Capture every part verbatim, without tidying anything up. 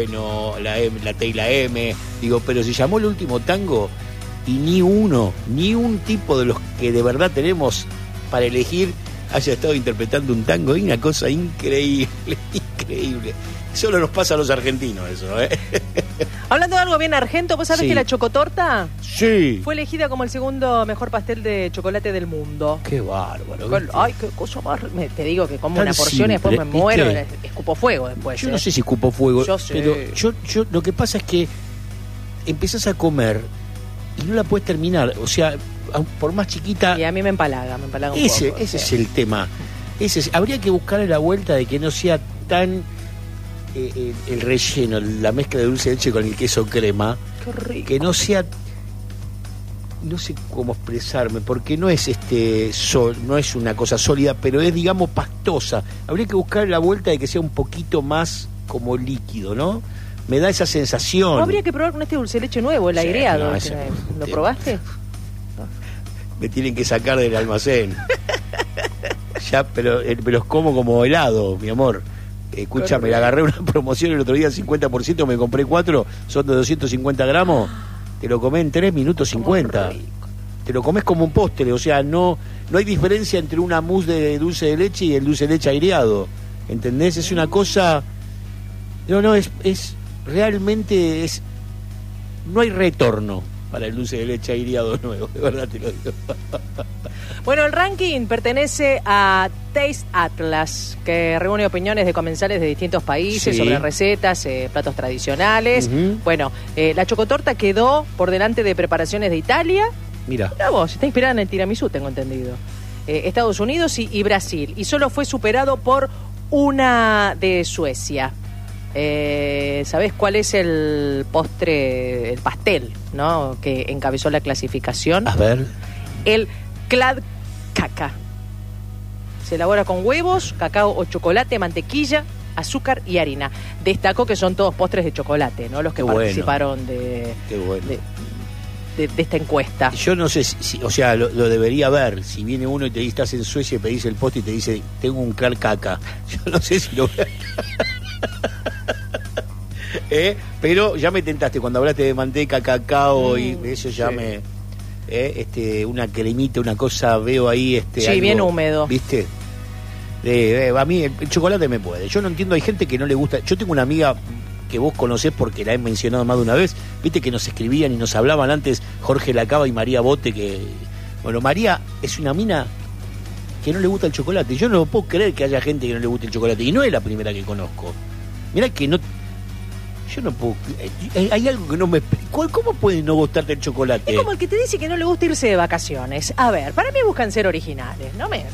bueno, la, M, la T y la M. Digo, pero se llamó El Último Tango y ni uno, ni un tipo de los que de verdad tenemos para elegir haya estado interpretando un tango. Es una cosa increíble, increíble. Solo nos pasa a los argentinos eso, ¿eh? Hablando de algo bien argento, ¿vos sabés Sí. que la chocotorta Sí. fue elegida como el segundo mejor pastel de chocolate del mundo? Qué bárbaro. Con- ¿viste? Ay, qué cosa más... me- te digo que como Tan una porción y después me simple, muero, ¿viste? escupo fuego después. Yo ¿eh? no sé si cupo fuego, Yo sé. pero yo, yo lo que pasa es que empezás a comer y no la puedes terminar. O sea, a- por más chiquita, Y a mí me empalaga, me empalaga un ese, poco. ese sí. es el tema. Ese es- habría que buscarle la vuelta de que no sea tan eh, el, el relleno, la mezcla de dulce de leche con el queso crema, Qué rico. que no sea, no sé cómo expresarme, porque no es este sol, no es una cosa sólida, pero es, digamos, pastosa. Habría que buscar la vuelta de que sea un poquito más como líquido, ¿no? Me da esa sensación. ¿No habría que probar con este dulce de leche nuevo, el Sí, aireado? no, que- ese- ¿Lo sí. probaste? Me tienen que sacar del almacén. Ya, pero eh, me los como como helado, mi amor. Escúchame, le agarré una promoción el otro día, cincuenta por ciento, me compré cuatro, son de doscientos cincuenta gramos, te lo comé en tres minutos cincuenta. Rico. Te lo comes como un postre, o sea, no no hay diferencia entre una mousse de dulce de leche y el dulce de leche aireado. ¿Entendés? Es una cosa... No, no, es, es realmente es... No hay retorno para el dulce de leche aireado nuevo, de verdad te lo digo. Bueno, el ranking pertenece a Taste Atlas, que reúne opiniones de comensales de distintos países Sí. sobre recetas, eh, platos tradicionales. Ujú. Bueno, eh, la chocotorta quedó por delante de preparaciones de Italia. Mira, Mirá vos, está inspirada en el tiramisú, tengo entendido. Eh, Estados Unidos y, y Brasil. Y solo fue superado por una de Suecia. Eh, ¿Sabés cuál es el postre, el pastel, ¿no? Que encabezó la clasificación? a ver. El Klad Kaka. Se elabora con huevos, cacao o chocolate, mantequilla, azúcar y harina. Destacó que son todos postres de chocolate, ¿no? Los que Qué bueno. participaron de, Qué bueno. de, de- de esta encuesta. Yo no sé si, si- o sea, lo, lo debería ver. Si viene uno y te dice, estás en Suecia y pedís el postre y te dice, tengo un Clark Caca. Yo no sé si lo ¿Eh? Pero ya me tentaste cuando hablaste de manteca, cacao Mm, y eso ya sí. me... ¿eh? Este, una cremita, una cosa, veo ahí... Este, Sí, algo, bien húmedo. ¿Viste? Eh, eh, a mí el, el chocolate me puede. Yo no entiendo, hay gente que no le gusta. Yo tengo una amiga que vos conocés porque la he mencionado más de una vez. Viste que nos escribían y nos hablaban antes Jorge Lacaba y María Bote, que... Bueno, María es una mina que no le gusta el chocolate. Yo no puedo creer que haya gente que no le guste el chocolate. Y no es la primera que conozco. Mirá que no... Yo no puedo... Hay, hay algo que no me... ¿Cuál- ¿Cómo puede no gustarte el chocolate? Es como el que te dice que no le gusta irse de vacaciones. A ver, para mí buscan ser originales. No me... a ver,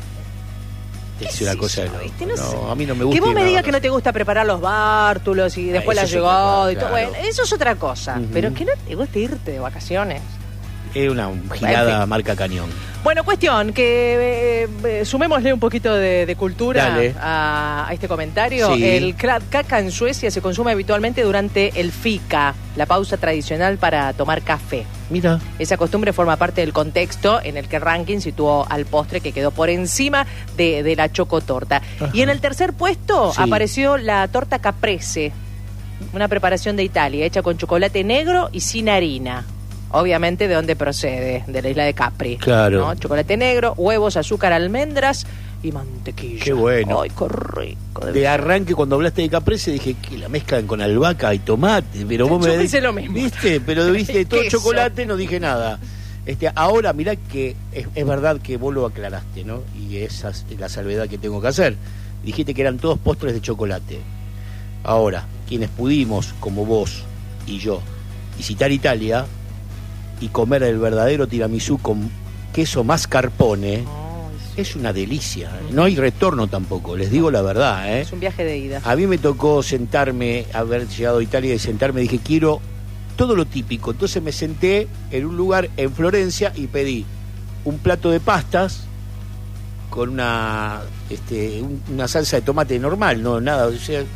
Es qué una sé cosa... yo, No, ¿viste? No no, sé. a mí no me gusta... Que vos ir me a digas que no vacaciones. te gusta preparar los bártulos y después Ah, la eso es llegada otra y todo. cosa, claro. Bueno, eso es otra cosa. Ujú. Pero que no te guste irte de vacaciones. Es una girada En fin. marca cañón. Bueno, cuestión, que eh, eh, sumémosle un poquito de, de cultura Dale. a, a este comentario. Sí. El Klad Kaka en Suecia se consume habitualmente durante el fika, la pausa tradicional para tomar café. Mira. Esa costumbre forma parte del contexto en el que el ranking situó al postre que quedó por encima de, de la chocotorta. Ajá. Y en el tercer puesto Sí. apareció la torta caprese, una preparación de Italia hecha con chocolate negro y sin harina. Obviamente de dónde procede, de la isla de Capri. Claro. ¿no? Chocolate negro, huevos, azúcar, almendras y mantequilla. Qué bueno. Ay, qué rico. De arranque, cuando hablaste de caprese, dije que la mezclan con albahaca y tomate, pero vos Yo me pensé lo mismo. ¿Viste? Pero viste todo Queso. chocolate, no dije nada. Este, ahora mirá que es, es verdad que vos lo aclaraste, ¿no? Y esa es la salvedad que tengo que hacer. Dijiste que eran todos postres de chocolate. Ahora, quienes pudimos, como vos y yo, visitar Italia y comer el verdadero tiramisú con queso mascarpone, Ay, sí. es una delicia. No hay retorno tampoco, les digo la verdad, ¿eh? Es un viaje de ida. A mí me tocó sentarme, haber llegado a Italia y sentarme, dije, quiero todo lo típico. Entonces me senté en un lugar en Florencia y pedí un plato de pastas con una este, un- una salsa de tomate normal, no nada, o sea,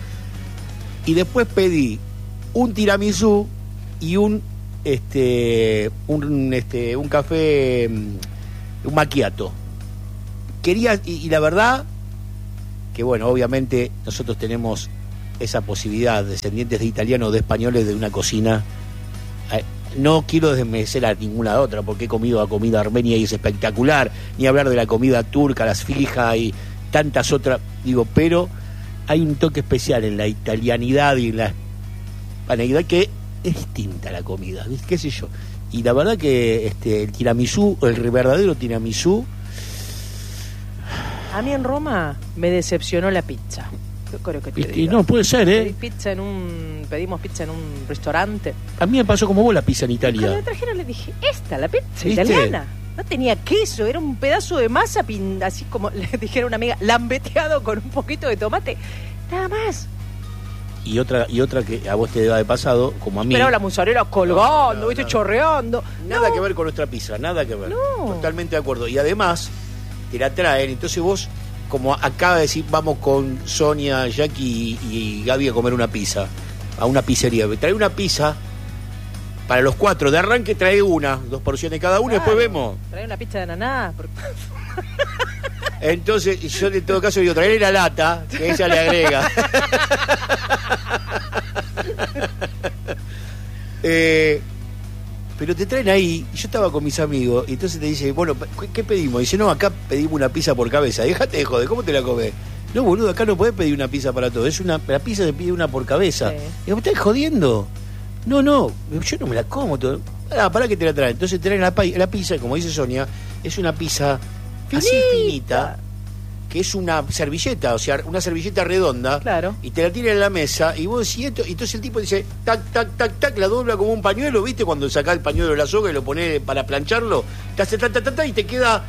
y después pedí un tiramisú y un este un este un café, mm, un macchiato. Quería, y, y la verdad que bueno, obviamente nosotros tenemos esa posibilidad, descendientes de italianos o de españoles, de una cocina. Eh, no quiero desmerecer a ninguna otra, porque he comido la comida armenia y es espectacular, ni hablar de la comida turca, las fijas y tantas otras, digo, pero hay un toque especial en la italianidad y en la hispanidad que es distinta la comida, qué sé yo. Y la verdad que este, el tiramisú, el verdadero tiramisú... A mí en Roma me decepcionó la pizza. Yo creo que te y, digo. y no, puede ser, ¿eh? Pedí pizza en un, pedimos pizza en un restaurante. A mí me pasó como vos la pizza en Italia. Cuando me trajeron le dije, esta, la pizza ¿viste? italiana. No tenía queso, era un pedazo de masa, pin, así como le dijera una amiga, lambeteado con un poquito de tomate. Nada más. Y otra y otra que a vos te debe haber pasado, como a mí. Pero la mozzarella colgando, No, no, viste, no. chorreando. Nada No. que ver con nuestra pizza, nada que ver. No. Totalmente de acuerdo. Y además, te la traen, entonces vos, como acaba de decir, vamos con Sonia, Jackie y, y Gaby a comer una pizza, a una pizzería. Trae una pizza para los cuatro, de arranque trae una, dos porciones cada uno, Claro. después vemos. Trae una pizza de ananá. porque- Entonces, yo en todo caso digo, traerle la lata, que ella le agrega. eh, pero te traen ahí, yo estaba con mis amigos, y entonces te dice, bueno, ¿qué pedimos? Dice, no, acá pedimos una pizza por cabeza. Déjate de joder, ¿cómo te la comes? No, boludo, acá no podés pedir una pizza para todo. Es una, la pizza se pide una por cabeza. Sí. Digo, ¿me estás jodiendo? No, no, yo no me la como. Todo. Ah, para que te la traen. Entonces te traen la, la pizza, como dice Sonia, es una pizza así finita, que es una servilleta, o sea, una servilleta redonda, Claro. y te la tiran en la mesa, y vos decís esto, y entonces el tipo dice, tac, tac, tac, tac, la dobla como un pañuelo, ¿viste? Cuando sacás el pañuelo de la soga y lo ponés para plancharlo, te hace tac, tac, tac, tac, y te queda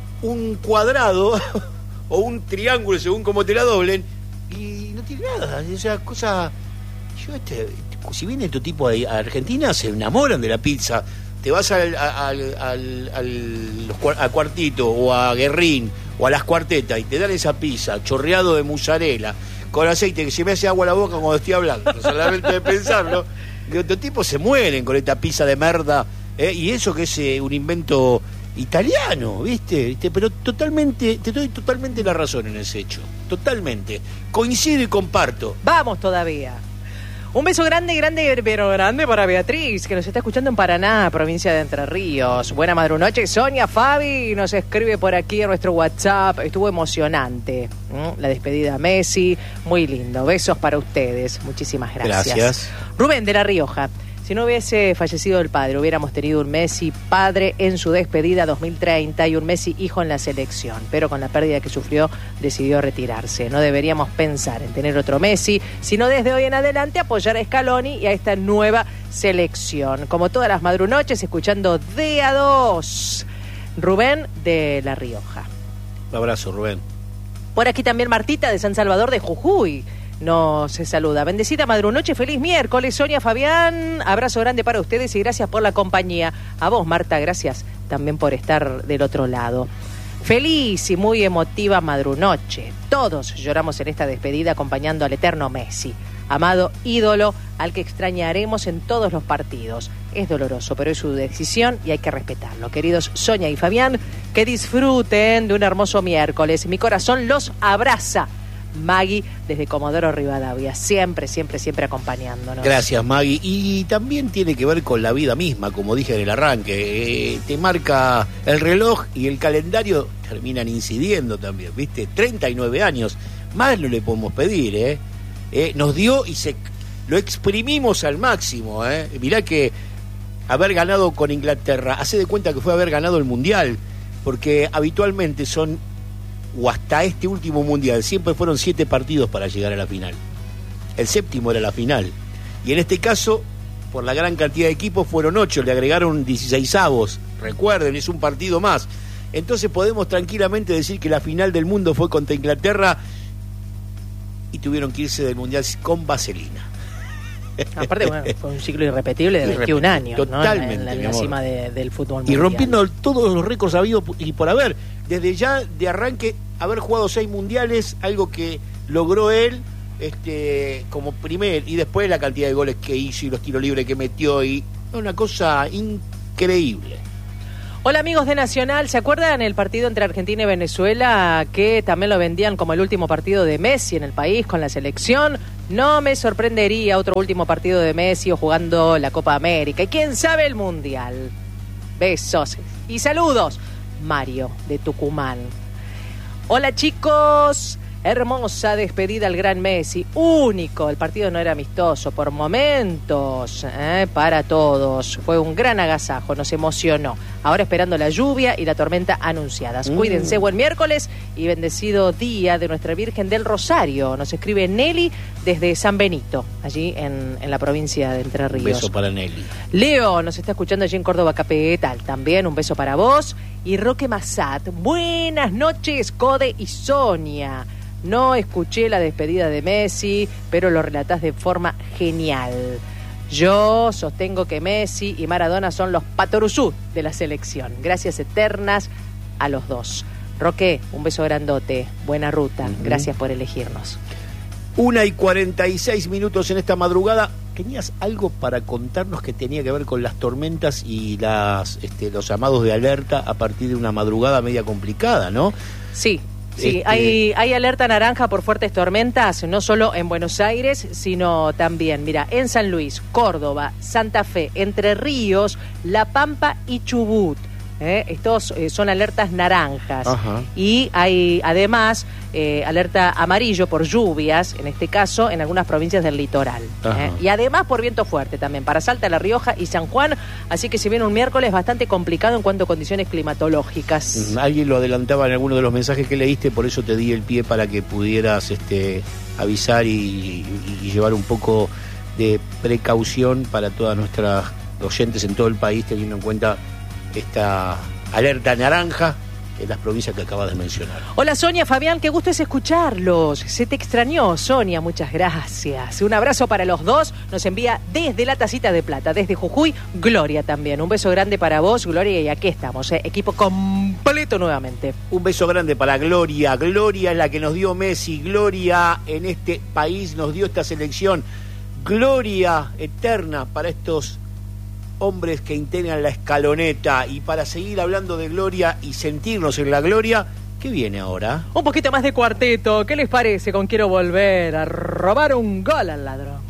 un cuadrado o un triángulo, según como te la doblen, y no tiene nada, o sea, cosa... Yo este, si viene tu tipo a Argentina, se enamoran de la pizza. Te vas al, al, al, al, a Cuartito o a Guerrín o a Las Cuartetas y te dan esa pizza chorreado de mozzarella con aceite que se me hace agua a la boca cuando estoy hablando, solamente de pensarlo. Y otros tipos se mueren con esta pizza de merda, ¿eh? Y eso que es eh, un invento italiano, ¿viste? ¿viste? Pero totalmente, te doy totalmente la razón en ese hecho, totalmente. Coincido y comparto. Vamos todavía. Un beso grande, grande, pero grande para Beatriz, que nos está escuchando en Paraná, provincia de Entre Ríos. Buena madrunoche. Sonia Fabi nos escribe por aquí en nuestro WhatsApp. Estuvo emocionante, ¿m? La despedida a Messi. Muy lindo. Besos para ustedes. Muchísimas gracias. Gracias. Rubén de La Rioja. Si no hubiese fallecido el padre, hubiéramos tenido un Messi padre en su despedida dos mil treinta y un Messi hijo en la selección. Pero con la pérdida que sufrió, decidió retirarse. No deberíamos pensar en tener otro Messi, sino desde hoy en adelante apoyar a Scaloni y a esta nueva selección. Como todas las madrunoches, escuchando D A dos. Rubén de La Rioja. Un abrazo, Rubén. Por aquí también Martita de San Salvador de Jujuy nos saluda. Bendecida madrunoche, feliz miércoles, Sonia, Fabián, abrazo grande para ustedes y gracias por la compañía. A vos, Marta, gracias también por estar del otro lado. Feliz y muy emotiva madrunoche. Todos lloramos en esta despedida acompañando al eterno Messi, amado ídolo al que extrañaremos en todos los partidos. Es doloroso, pero es su decisión y hay que respetarlo. Queridos Sonia y Fabián, que disfruten de un hermoso miércoles. Mi corazón los abraza. Maggie desde Comodoro Rivadavia, siempre, siempre, siempre acompañándonos. Gracias, Maggie. Y también tiene que ver con la vida misma, como dije en el arranque. Eh, te marca el reloj y el calendario terminan incidiendo también, ¿viste? treinta y nueve años, más no le podemos pedir, ¿eh? eh nos dio y se lo exprimimos al máximo, ¿eh? Mirá que haber ganado con Inglaterra, hace de cuenta que fue haber ganado el Mundial, porque habitualmente son... o hasta este último mundial, siempre fueron siete partidos para llegar a la final. El séptimo era la final. Y en este caso, por la gran cantidad de equipos, fueron ocho, le agregaron dieciseisavos. Recuerden, es un partido más. Entonces podemos tranquilamente decir que la final del mundo fue contra Inglaterra y tuvieron que irse del mundial con vaselina. Aparte, bueno, fue un ciclo irrepetible de veintiún años, totalmente, ¿no? En la, en mi la amor. cima de, del fútbol Y mundial. rompiendo todos los récords habidos y por haber. Desde ya de arranque, haber jugado seis mundiales, algo que logró él este como primer, y después la cantidad de goles que hizo y los tiros libres que metió, y una cosa increíble. Hola amigos de Nacional, ¿se acuerdan el partido entre Argentina y Venezuela que también lo vendían como el último partido de Messi en el país con la selección? No me sorprendería otro último partido de Messi o jugando la Copa América. Y quién sabe el Mundial. Besos y saludos. Mario, de Tucumán. Hola, chicos. Hermosa despedida al gran Messi. Único. El partido no era amistoso. Por momentos. ¿eh? Para todos. Fue un gran agasajo. Nos emocionó. Ahora esperando la lluvia y la tormenta anunciadas. Mm. Cuídense. Buen miércoles y bendecido día de Nuestra Virgen del Rosario. Nos escribe Nelly desde San Benito, allí en, en la provincia de Entre Ríos. Un beso para Nelly. Leo nos está escuchando allí en Córdoba Capital. También un beso para vos. Y Roque Massat. Buenas noches, Code y Sonia. No escuché la despedida de Messi, pero lo relatás de forma genial. Yo sostengo que Messi y Maradona son los patoruzú de la selección. Gracias eternas a los dos. Roque, un beso grandote. Buena ruta. Uh-huh. Gracias por elegirnos. Una y cuarenta y seis minutos en esta madrugada. ¿Tenías algo para contarnos que tenía que ver con las tormentas y las este, los llamados de alerta a partir de una madrugada media complicada, no? Sí. Sí, este... hay, hay alerta naranja por fuertes tormentas, no solo en Buenos Aires, sino también, mira, en San Luis, Córdoba, Santa Fe, Entre Ríos, La Pampa y Chubut. ¿eh? Estos eh, son alertas naranjas. Ajá. Y hay además eh, alerta amarillo por lluvias, en este caso, en algunas provincias del litoral. ¿eh? Y además por viento fuerte también, para Salta, La Rioja y San Juan. Así que se viene un miércoles bastante complicado en cuanto a condiciones climatológicas. Alguien lo adelantaba en alguno de los mensajes que leíste, por eso te di el pie para que pudieras este, avisar y, y, y llevar un poco de precaución para todas nuestras oyentes en todo el país, teniendo en cuenta esta alerta naranja en las provincias que acabas de mencionar. Hola Sonia, Fabián, qué gusto es escucharlos. Se te extrañó, Sonia, muchas gracias. Un abrazo para los dos, nos envía desde la Tacita de Plata, desde Jujuy, Gloria también. Un beso grande para vos, Gloria, y aquí estamos, ¿eh? Equipo completo nuevamente. Un beso grande para Gloria. Gloria es la que nos dio Messi, Gloria en este país nos dio esta selección. Gloria eterna para estos hombres que integran la escaloneta. Y para seguir hablando de gloria y sentirnos en la gloria, ¿qué viene ahora? Un poquito más de cuarteto. ¿Qué les parece con Quiero Volver a robar un gol al ladrón?